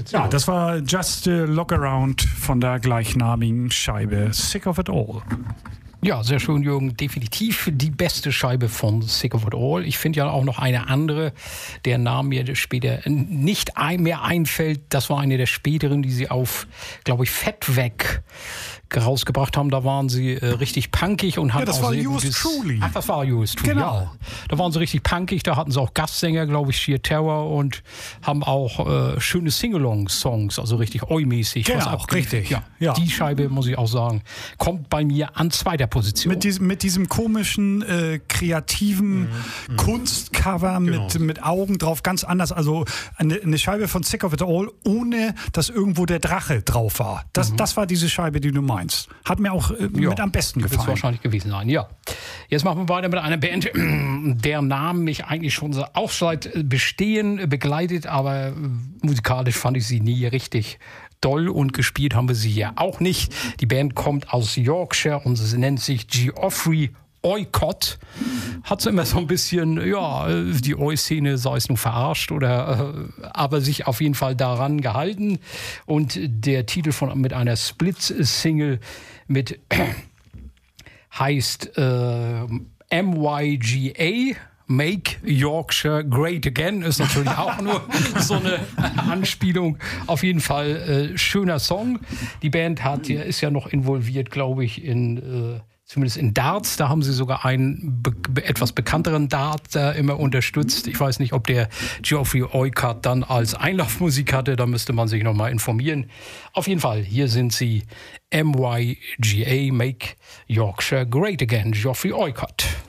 Ja, das war Just a Look Around von der gleichnamigen Scheibe Sick of It All. Ja, sehr schön, Jürgen. Definitiv die beste Scheibe von Sick of It All. Ich finde ja auch noch eine andere, der Name mir später nicht mehr einfällt. Das war eine der späteren, die sie auf, glaube ich, Fett weg rausgebracht haben. Da waren sie richtig punkig und haben das auch war Yours Truly. Ach, das war Yours Truly. Genau. Ja. Da waren sie richtig punkig. Da hatten sie auch Gastsänger, glaube ich, Sheer Terror und haben auch schöne Sing-Along-Songs, also richtig Oi-mäßig. Genau, auch richtig. Ja. Die Scheibe, muss ich auch sagen, kommt bei mir an zweiter Position. Mit diesem komischen, kreativen Kunstcover mit Augen drauf, ganz anders. Also eine Scheibe von Sick of It All, ohne dass irgendwo der Drache drauf war. Das war diese Scheibe, die du meinst. Hat mir auch mit am besten gefallen. Wird wahrscheinlich gewesen sein, ja. Jetzt machen wir weiter mit einer Band, deren Namen mich eigentlich schon auch seit Bestehen begleitet, aber musikalisch fand ich sie nie richtig doll und gespielt haben wir sie hier auch nicht. Die Band kommt aus Yorkshire und sie nennt sich Geoffrey Oicott. Hat so immer so ein bisschen, die Oi-Szene sei es nur verarscht aber sich auf jeden Fall daran gehalten. Und der Titel mit einer Split-Single heißt MYGA. Make Yorkshire Great Again ist natürlich auch nur so eine Anspielung. Auf jeden Fall schöner Song. Die Band ist ja noch involviert, glaube ich, zumindest in Darts. Da haben sie sogar einen etwas bekannteren Dart immer unterstützt. Ich weiß nicht, ob der Geoffrey Oicott dann als Einlaufmusik hatte. Da müsste man sich nochmal informieren. Auf jeden Fall, hier sind sie. MYGA, Make Yorkshire Great Again, Geoffrey Oicott.